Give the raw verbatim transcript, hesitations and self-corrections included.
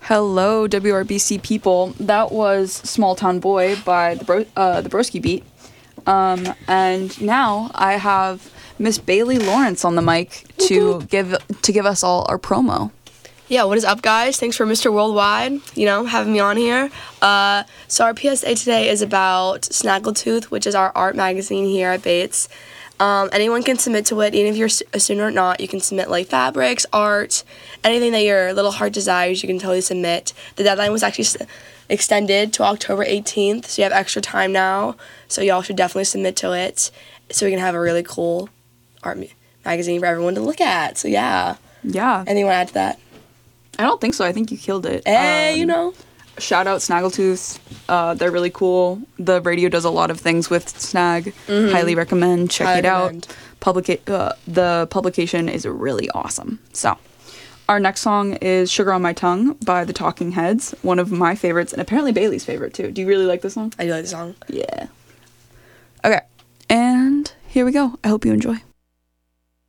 Hello, W R B C people. That was Small Town Boy by the Bro- uh, the Broski Beat. Um, and now I have Miss Bailey Lawrence on the mic to give to give us all our promo. Yeah, what is up, guys? Thanks for Mister Worldwide, you know, having me on here. Uh, so our P S A today is about Snaggletooth, which is our art magazine here at Bates. Um, anyone can submit to it, even if you're a student or not. You can submit like fabrics, art, anything that your little heart desires. You can totally submit. The deadline was actually s- extended to October eighteenth, so you have extra time now. So y'all should definitely submit to it, so we can have a really cool art ma- magazine for everyone to look at. So yeah. Yeah. Anyone add to that? I don't think so. I think you killed it. Hey, Um, you know. Shout out Snaggletooth. Uh, they're really cool. The radio does a lot of things with Snag. Mhm. Highly recommend. Check Highly it recommend. out. Publica- uh, the publication is really awesome. So, our next song is Sugar on My Tongue by the Talking Heads. One of my favorites, and apparently Bailey's favorite too. Do you really like this song? I do like the song. Yeah. Okay. And here we go. I hope you enjoy.